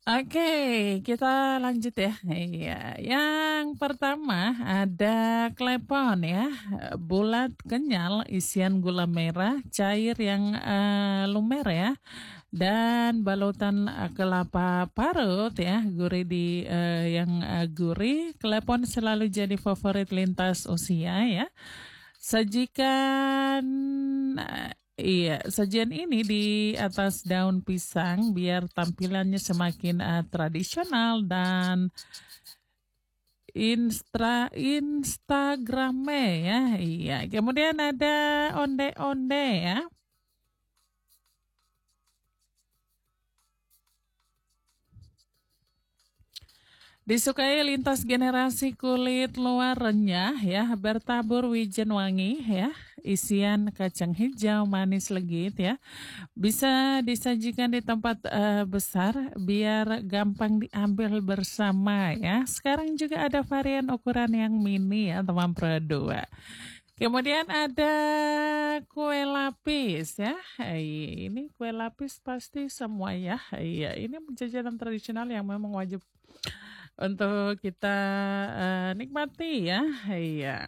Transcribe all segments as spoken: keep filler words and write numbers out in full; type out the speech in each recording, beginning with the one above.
Oke, kita lanjut ya. Iya, yang pertama ada klepon ya, eee, bulat, kenyal, isian gula merah, cair yang, eee, lumer ya, dan balutan, eee, kelapa parut ya, gurih di eee, yang, eee, gurih. Klepon selalu jadi favorit lintas usia ya. Sajikan eee, iya, sajian ini di atas daun pisang biar tampilannya semakin, eee, tradisional dan instra instagrame ya, iya. Kemudian ada onde-onde ya. Disukai lintas generasi, kulit luar renyah ya, bertabur wijen wangi ya, isian kacang hijau manis legit ya. Bisa disajikan di tempat, eee, besar biar gampang diambil bersama ya. Sekarang juga ada varian ukuran yang mini ya teman Pro dua. Kemudian ada kue lapis ya. Hai, ini kue lapis pasti semua ya. Iya, ini jajanan tradisional yang memang wajib untuk kita, eee, nikmati ya. Iya.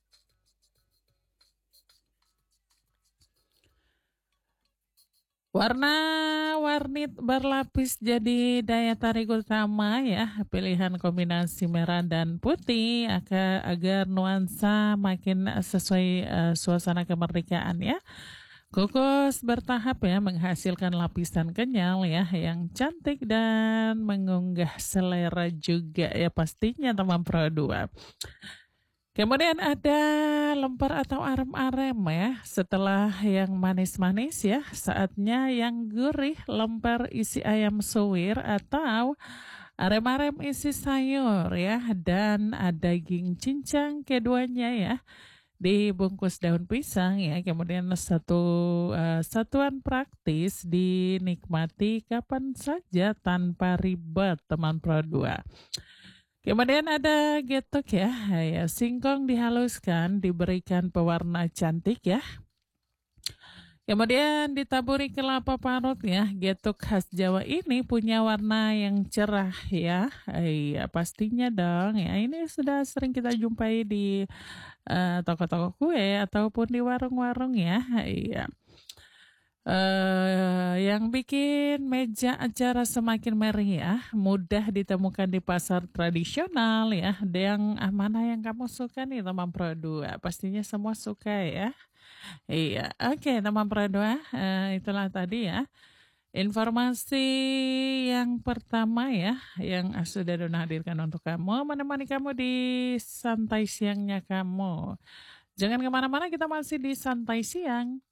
Warna-warni berlapis jadi daya tarik utama ya, pilihan kombinasi merah dan putih aka agar nuansa makin sesuai, eee, suasana kemerdekaan ya. Kukus bertahap ya, menghasilkan lapisan kenyal ya, yang cantik dan mengunggah selera juga ya pastinya teman Pro dua. Kemudian ada lemper atau arem-arem ya. Setelah yang manis-manis ya, saatnya yang gurih, lemper isi ayam suwir atau arem-arem isi sayur ya, dan ada daging cincang keduanya ya. Dibungkus daun pisang ya, kemudian satu eh, satuan praktis dinikmati kapan saja tanpa ribet teman Pro dua. Kemudian ada getuk ya, ya singkong dihaluskan, diberikan pewarna cantik ya. Kemudian ditaburi kelapa parut ya. Getuk khas Jawa ini punya warna yang cerah ya. Iya, pastinya dong ya. Ini sudah sering kita jumpai di eh, toko-toko kue ataupun di warung-warung ya. Iya. Eee, yang bikin meja acara semakin meriah, mudah ditemukan di pasar tradisional ya, yang ah, mana yang kamu suka nih teman Pro dua? Pastinya semua suka ya? Iya, oke teman Pro dua, eee, itulah tadi ya, informasi yang pertama ya, yang ah, sudah Dona hadirkan untuk kamu, menemani kamu di santai siangnya kamu. Jangan kemana mana kita masih di santai siang.